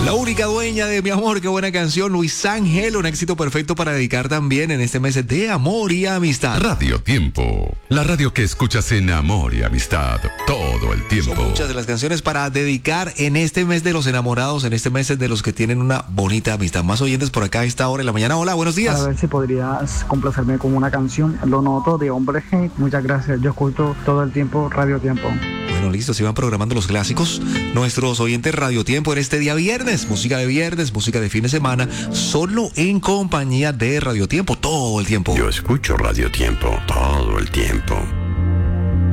La única dueña de mi amor, qué buena canción, Luis Ángel, un éxito perfecto para dedicar también en este mes de amor y amistad. Radio Tiempo, la radio que escuchas en amor y amistad todo el tiempo. Son muchas de las canciones para dedicar en este mes de los enamorados, en este mes de los que tienen una bonita amistad. Más oyentes por acá a esta hora de la mañana. Hola, buenos días. A ver si podrías complacerme con una canción, Lo Noto, de Hombre G. Muchas gracias, yo escucho todo el tiempo Radio Tiempo. Bueno, listo, se van programando los clásicos. Nuestros oyentes Radio Tiempo en este día viernes. Música de viernes, música de fin de semana, solo en compañía de Radio Tiempo, todo el tiempo. Yo escucho Radio Tiempo todo el tiempo.